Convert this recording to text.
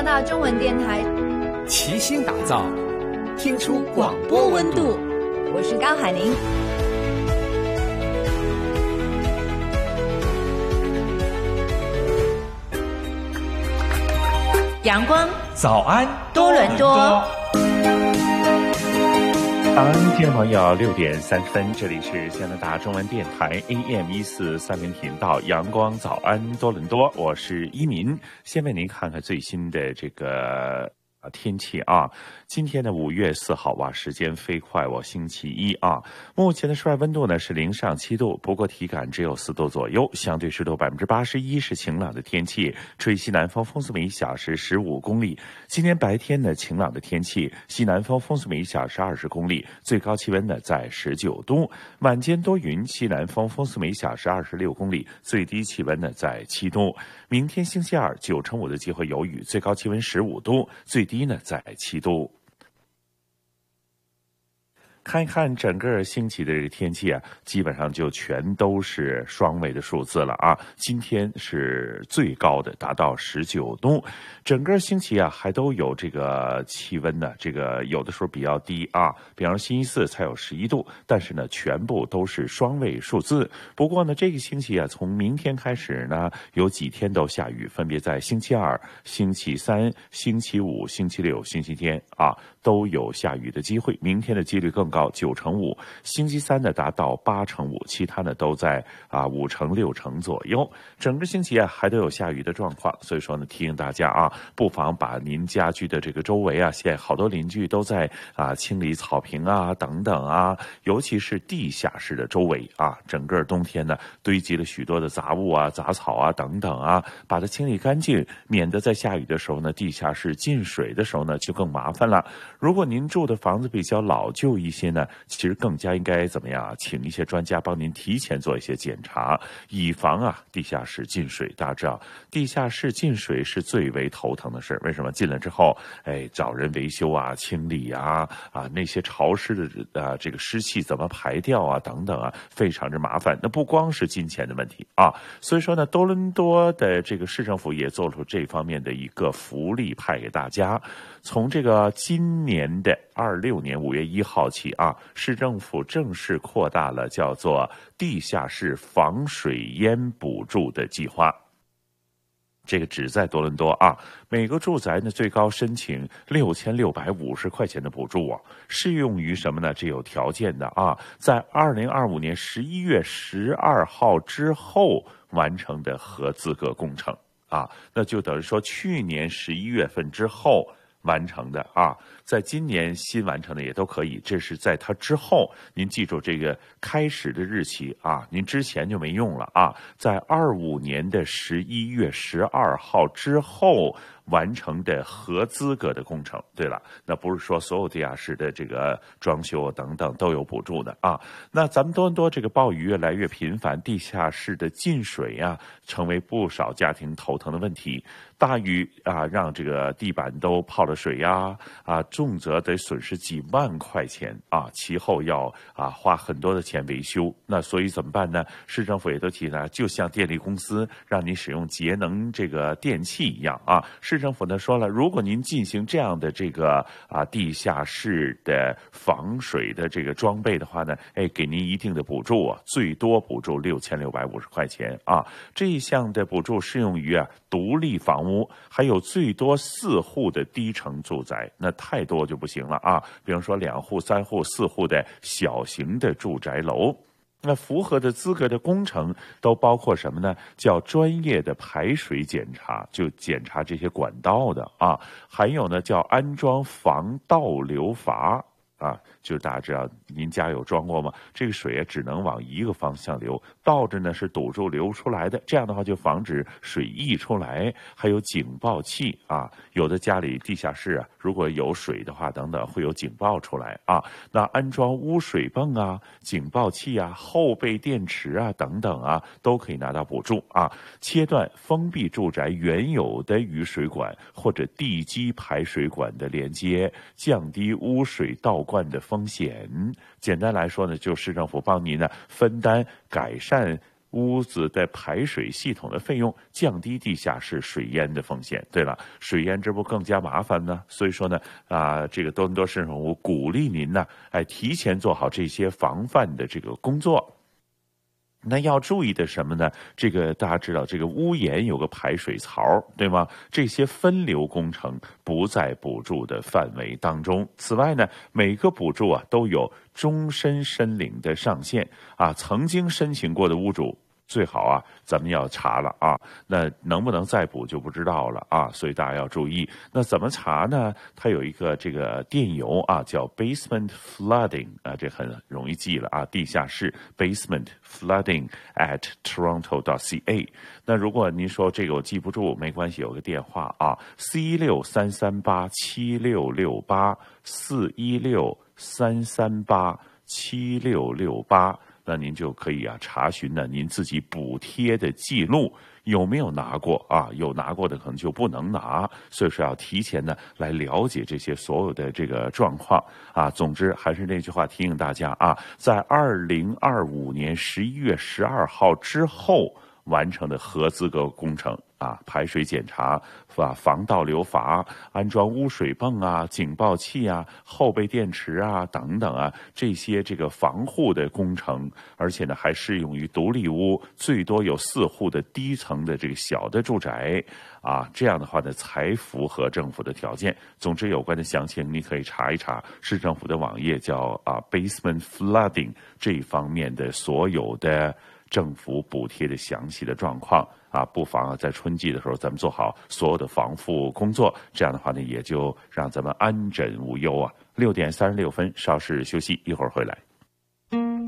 大中文电台齐心打造听出广播温度。 我是高海宁。阳光早安多伦多。 早安，听众朋友，6点30分，这里是加拿大中文电台 AM143频道，阳光早安多伦多，我是一民。先为您看看最新的这个天气啊。今天的5月4号啊，时间飞快，星期一啊。目前的室外温度呢是0上7度，不过体感只有4度左右，相对湿度81%，是晴朗的天气，吹西南风，风速每小时15公里。今天白天呢晴朗的天气，西南风，风速每小时20公里，最高气温呢在19度。晚间多云，西南风，风速每小时26公里，最低气温呢在7度。明天星期二9成5的机会有雨，最高气温15度，最低呢在7度。看一看整个星期的这个天气啊，基本上就全都是双位的数字了啊。今天是最高的，达到19度。整个星期啊，还都有这个气温呢，这个有的时候比较低啊，比方说星期四才有11度，但是呢，全部都是双位数字。不过呢，这个星期啊，从明天开始呢，有几天都下雨，分别在星期二、星期三、星期五、星期六、星期天啊，都有下雨的机会。明天的几率更高，9成5，星期三呢达到8成5，其他呢都在5成6成左右。整个星期啊还都有下雨的状况，所以说呢提醒大家啊，不妨把您家居的这个周围啊，现在好多邻居都在清理草坪啊等等啊，尤其是地下室的周围啊，整个冬天呢堆积了许多的杂物啊、杂草啊等等啊，把它清理干净，免得在下雨的时候呢，地下室进水的时候呢就更麻烦了。如果您住的房子比较老旧一些呢，其实更加应该怎么样啊？请一些专家帮您提前做一些检查，以防地下室进水。大家知道，地下室进水是最为头疼的事。为什么？进了之后，找人维修啊、清理啊，那些潮湿的这个湿气怎么排掉啊，等等啊，非常之麻烦。那不光是金钱的问题啊，所以说呢，多伦多的这个市政府也做出这方面的一个福利派给大家。从这个今年的26年5月1号起啊，市政府正式扩大了叫做地下室防水淹补助的计划。这个只在多伦多啊，每个住宅呢最高申请6650块钱的补助啊，适用于什么呢？这有条件的啊，在2025年11月12号之后完成的合资格工程啊，那就等于说去年11月份之后完成的啊，在今年新完成的也都可以，这是在它之后，您记住这个开始的日期啊，您之前就没用了啊，在25年的11月12号之后完成的合资格的工程。对了，那不是说所有地下室的这个装修等等都有补助的啊。那咱们多伦多这个暴雨越来越频繁，地下室的进水成为不少家庭头疼的问题。大雨让这个地板都泡了水重则得损失几万块钱啊，其后要花很多的钱维修。那所以怎么办呢？市政府也都提了，就像电力公司让你使用节能这个电器一样啊。市政府呢说了，如果您进行这样的这个地下室的防水的这个装备的话呢，给您一定的补助最多补助6650块钱啊。这一项的补助适用于独立房屋，还有最多4户的低层住宅，那太多就不行了啊。比如说2户、3户、4户的小型的住宅楼。那符合的资格的工程都包括什么呢？叫专业的排水检查，就检查这些管道的啊。还有呢，叫安装防倒流阀就是大家知道，您家有装过吗？这个水只能往一个方向流，倒着呢是堵住流出来的，这样的话就防止水溢出来。还有警报器有的家里地下室如果有水的话等等，会有警报出来那安装污水泵警报器后备电池等等都可以拿到补助切断封闭住宅原有的雨水管或者地基排水管的连接，降低污水倒灌的风险。简单来说呢，就市政府帮您分担改善屋子的排水系统的费用，降低地下室水淹的风险。对了，水淹这不更加麻烦呢？所以说呢，这个多伦多市政府鼓励您呢，提前做好这些防范的这个工作。那要注意的什么呢？这个大家知道，这个屋檐有个排水槽，对吗？这些分流工程不在补助的范围当中。此外呢，每个补助都有终身申领的上限曾经申请过的屋主最好咱们要查了那能不能再补就不知道了所以大家要注意。那怎么查呢？它有一个这个电邮叫 basement flooding 这很容易记了地下室 basement flooding at toronto.ca。那如果您说这个我记不住，没关系，有个电话416-338-7668 416-338-7668。那您就可以查询呢您自己补贴的记录有没有拿过有拿过的可能就不能拿，所以说要提前呢来了解这些所有的这个状况总之还是那句话提醒大家在2025年11月12号之后完成的合资格工程排水检查防倒流阀、安装污水泵警报器后备电池等等这些这个防护的工程，而且呢还适用于独立屋，最多有4户的低层的这个小的住宅这样的话呢才符合政府的条件。总之有关的详情你可以查一查市政府的网页，叫basement flooding 这一方面的所有的政府补贴的详细的状况不妨在春季的时候咱们做好所有的防护工作，这样的话呢也就让咱们安枕无忧6点36分，稍事休息，一会儿回来。